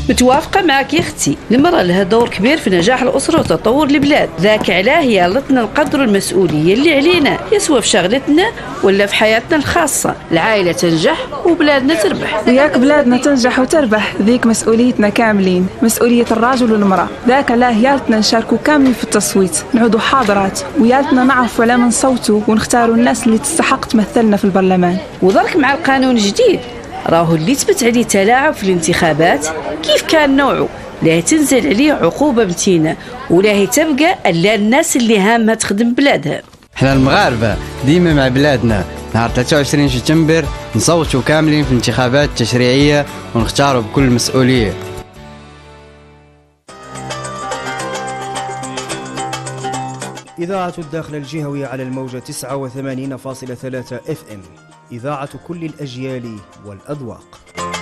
متوافقة معك يا اختي، المرأة لها دور كبير في نجاح الأسرة وتطور البلاد، ذاك علاه يالتنا نقدروا المسؤولية اللي علينا، يسوى في شغلتنا ولا في حياتنا الخاصة. العائلة تنجح وبلادنا تربح. وياك بلادنا تنجح وتربح، ذيك مسؤوليتنا كاملين، مسؤولية الراجل والمرأة. ذاك علاه يالتنا نشاركوا كاملين في التصويت، نعودوا حاضرات، ويالتنا نعرفوا على من صوتوا ونختاروا الناس اللي تستحق تمثلنا في البرلمان. وذلك مع القانون الجديد راهو اللي تبت عليه تلاعب في الانتخابات كيف كان نوعه، لا تنزل عليه عقوبة متينة ولا هي تبقى الا الناس اللي هامها تخدم بلادها. احنا المغاربة ديما مع بلادنا. نهار 23 سبتمبر نصوتوا كاملين في الانتخابات التشريعية ونختاروا بكل مسؤولية. إذاعة الداخل الجهوي على الموجة 89.3 FM، إذاعة كل الأجيال والأذواق.